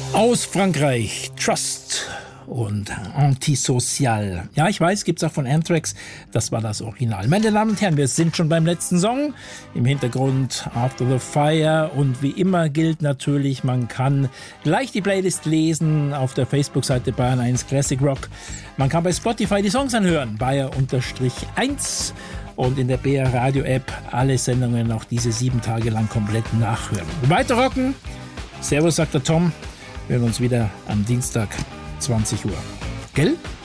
Aus Frankreich, Trust und Antisocial. Ja, ich weiß, gibt's auch von Anthrax. Das war das Original. Meine Damen und Herren, wir sind schon beim letzten Song. Im Hintergrund After the Fire. Und wie immer gilt natürlich, man kann gleich die Playlist lesen auf der Facebook-Seite Bayern 1 Classic Rock. Man kann bei Spotify die Songs anhören. Bayer_1. Und in der BR Radio App alle Sendungen auch diese 7 Tage lang komplett nachhören. Weiter rocken. Servus, sagt der Tom. Wir hören uns wieder am Dienstag, 20 Uhr. Gell?